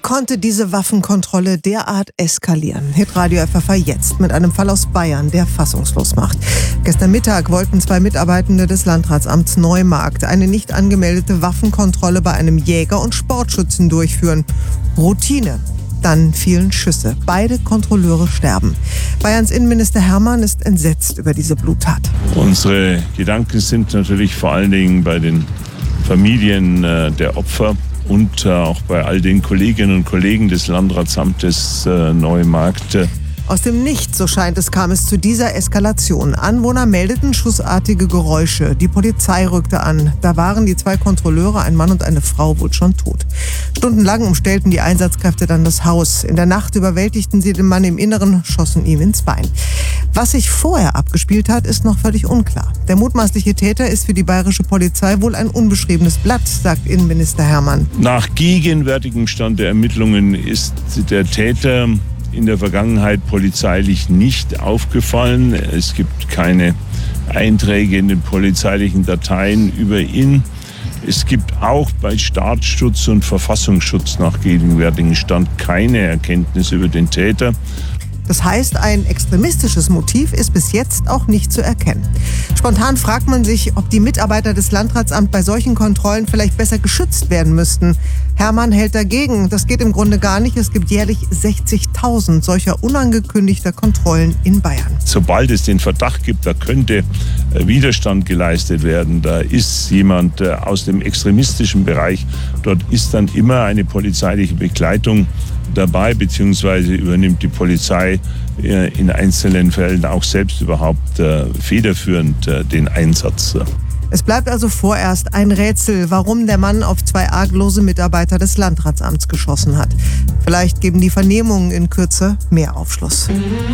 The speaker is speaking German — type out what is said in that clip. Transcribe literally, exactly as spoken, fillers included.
konnte diese Waffenkontrolle derart eskalieren? Hitradio F F A jetzt mit einem Fall aus Bayern, der fassungslos macht. Gestern Mittag wollten zwei Mitarbeitende des Landratsamts Neumarkt eine nicht angemeldete Waffenkontrolle bei einem Jäger und Sportschützen durchführen. Routine. Dann fielen Schüsse. Beide Kontrolleure sterben. Bayerns Innenminister Hermann ist entsetzt über diese Bluttat. Unsere Gedanken sind natürlich vor allen Dingen bei den Familien äh, der Opfer und äh, auch bei all den Kolleginnen und Kollegen des Landratsamtes äh, Neumarkt. Aus dem Nichts, so scheint es, kam es zu dieser Eskalation. Anwohner meldeten schussartige Geräusche. Die Polizei rückte an. Da waren die zwei Kontrolleure, ein Mann und eine Frau, wohl schon tot. Stundenlang umstellten die Einsatzkräfte dann das Haus. In der Nacht überwältigten sie den Mann im Inneren, schossen ihm ins Bein. Was sich vorher abgespielt hat, ist noch völlig unklar. Der mutmaßliche Täter ist für die bayerische Polizei wohl ein unbeschriebenes Blatt, sagt Innenminister Hermann. Nach gegenwärtigem Stand der Ermittlungen ist der Täter in der Vergangenheit polizeilich nicht aufgefallen. Es gibt keine Einträge in den polizeilichen Dateien über ihn. Es gibt auch bei Staatsschutz und Verfassungsschutz nach gegenwärtigem Stand keine Erkenntnis über den Täter. Das heißt, ein extremistisches Motiv ist bis jetzt auch nicht zu erkennen. Spontan fragt man sich, ob die Mitarbeiter des Landratsamts bei solchen Kontrollen vielleicht besser geschützt werden müssten. Hermann hält dagegen. Das geht im Grunde gar nicht. Es gibt jährlich sechzigtausend solcher unangekündigter Kontrollen in Bayern. Sobald es den Verdacht gibt, da könnte Widerstand geleistet werden, da ist jemand aus dem extremistischen Bereich, dort ist dann immer eine polizeiliche Begleitung dabei, beziehungsweise übernimmt die Polizei in einzelnen Fällen auch selbst überhaupt federführend den Einsatz. Es bleibt also vorerst ein Rätsel, warum der Mann auf zwei arglose Mitarbeiter des Landratsamts geschossen hat. Vielleicht geben die Vernehmungen in Kürze mehr Aufschluss.